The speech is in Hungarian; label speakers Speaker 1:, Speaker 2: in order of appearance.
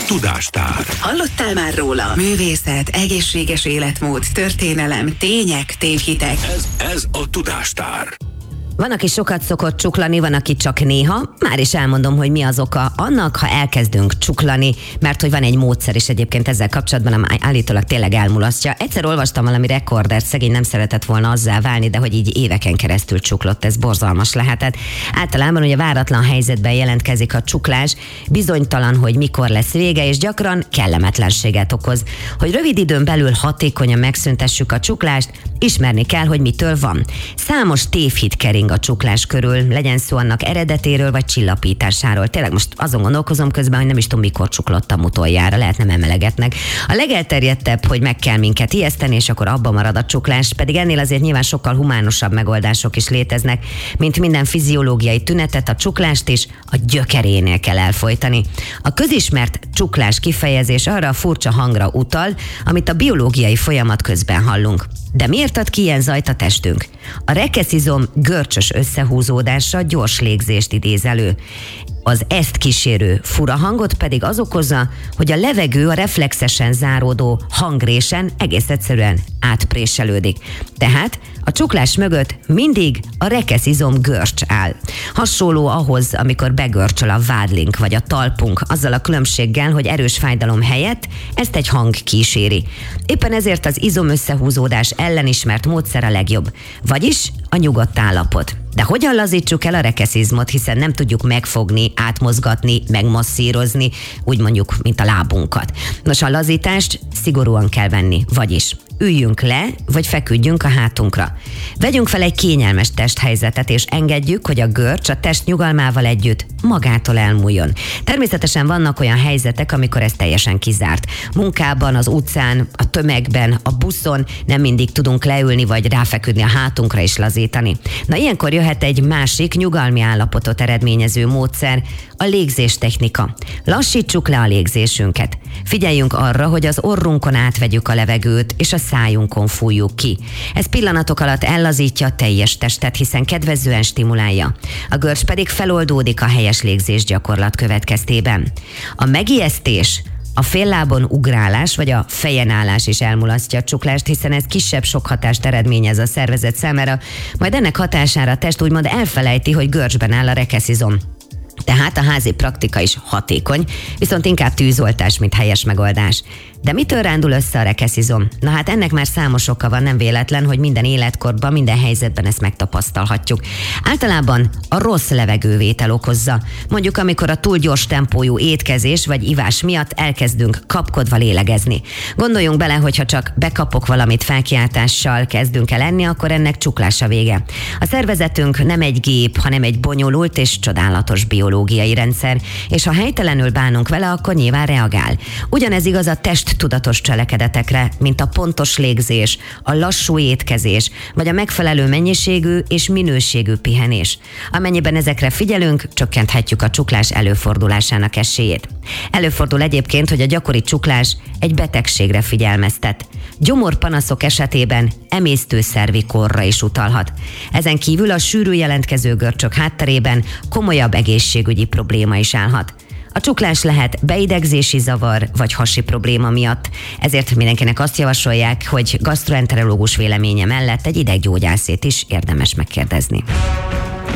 Speaker 1: Tudástár.
Speaker 2: Hallottál már róla? Művészet, egészséges életmód, történelem, tények, tévhitek.
Speaker 1: Ez a Tudástár.
Speaker 3: Van, aki sokat szokott csuklani, van, aki csak néha. Már is elmondom, hogy mi az oka annak, ha elkezdünk csuklani, mert hogy van egy módszer is egyébként ezzel kapcsolatban, ami állítólag tényleg elmulasztja. Egyszer olvastam valami rekordert, szegény nem szeretett volna azzá válni, de hogy így éveken keresztül csuklott, ez borzalmas lehetett. Általában ugye váratlan helyzetben jelentkezik a csuklás, bizonytalan, hogy mikor lesz vége, és gyakran kellemetlenséget okoz. Hogy rövid időn belül hatékonyan megszüntessük a csuklást, ismerni kell, hogy mitől van. Számos tévhit kering a csuklás körül, legyen szó annak eredetéről vagy csillapításáról. Tényleg most azon gondolkozom közben, hogy nem is tudom, mikor csuklottam utoljára, lehet nem emelegetnek. A legelterjedtebb, hogy meg kell minket ijeszteni, és akkor abba marad a csuklás, pedig ennél azért nyilván sokkal humánusabb megoldások is léteznek, mint minden fiziológiai tünetet, a csuklást is a gyökerénél kell elfojtani. A közismert csuklás kifejezés arra a furcsa hangra utal, amit a biológiai folyamat közben hallunk. De miért ad ki ilyen zajt a testünk? A rekeszizom görcsös összehúzódása gyors légzést idéz elő. Az ezt kísérő fura hangot pedig az okozza, hogy a levegő a reflexesen záródó hangrésen egész egyszerűen átpréselődik. Tehát a csuklás mögött mindig a rekeszizom görcs áll. Hasonló ahhoz, amikor begörcsöl a vádlink vagy a talpunk, azzal a különbséggel, hogy erős fájdalom helyett ezt egy hang kíséri. Éppen ezért az izom összehúzódás ellen ismert módszer a legjobb, vagyis a nyugodt állapot. De hogyan lazítsuk el a rekeszizmot, hiszen nem tudjuk megfogni, átmozgatni, megmasszírozni, úgy mondjuk, mint a lábunkat. Nos, a lazítást szigorúan kell venni, vagyis üljünk le, vagy feküdjünk a hátunkra. Vegyünk fel egy kényelmes testhelyzetet, és engedjük, hogy a görcs a test nyugalmával együtt magától elmúljon. Természetesen vannak olyan helyzetek, amikor ez teljesen kizárt. Munkában, az utcán, a tömegben, a buszon nem mindig tudunk leülni, vagy ráfeküdni a hátunkra és lazítani. Na, ilyenkor jöhet egy másik nyugalmi állapotot eredményező módszer, a légzés technika. Lassítsuk le a légzésünket. Figyeljünk arra, hogy az orrunkon átvegyük a levegőt, és a szájunkon fújjuk ki. Ez pillanatok alatt ellazítja a teljes testet, hiszen kedvezően stimulálja. A görcs pedig feloldódik a helyes légzés gyakorlat következtében. A megijesztés, a féllábon ugrálás vagy a fejen állás is elmulasztja a csuklást, hiszen ez kisebb sokhatást eredményez a szervezet számára, majd ennek hatására a test úgymond elfelejti, hogy görcsben áll a rekeszizom. Tehát a házi praktika is hatékony, viszont inkább tűzoltás, mint helyes megoldás. De mitől rándul össze a rekeszizom? Na hát ennek már számos oka van, nem véletlen, hogy minden életkorban, minden helyzetben ezt megtapasztalhatjuk. Általában a rossz levegővétel okozza. Mondjuk, amikor a túl gyors tempójú étkezés vagy ivás miatt elkezdünk kapkodva lélegezni. Gondoljunk bele, hogyha csak bekapok valamit felkiáltással kezdünk el enni, akkor ennek csuklás a vége. A szervezetünk nem egy gép, hanem egy bonyolult és csodálatos biológiai rendszer, és ha helytelenül bánunk vele, akkor nyilván reagál. Ugyanez igaz a tudatos cselekedetekre, mint a pontos légzés, a lassú étkezés, vagy a megfelelő mennyiségű és minőségű pihenés. Amennyiben ezekre figyelünk, csökkenthetjük a csuklás előfordulásának esélyét. Előfordul egyébként, hogy a gyakori csuklás egy betegségre figyelmeztet. Gyomorpanaszok esetében emésztőszervi korra is utalhat. Ezen kívül a sűrű jelentkező görcsök hátterében komolyabb egészségügyi probléma is állhat. A csuklás lehet beidegzési zavar vagy hasi probléma miatt, ezért mindenkinek azt javasolják, hogy gasztroenterológus véleménye mellett egy ideggyógyászét is érdemes megkérdezni.